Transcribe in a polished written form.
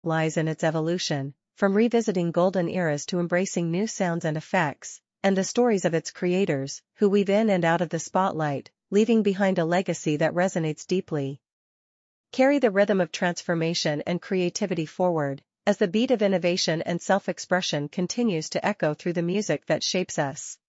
lies in its evolution, from revisiting golden eras to embracing new sounds and effects, and the stories of its creators, who weave in and out of the spotlight, leaving behind a legacy that resonates deeply. Carry the rhythm of transformation and creativity forward, as the beat of innovation and self-expression continues to echo through the music that shapes us.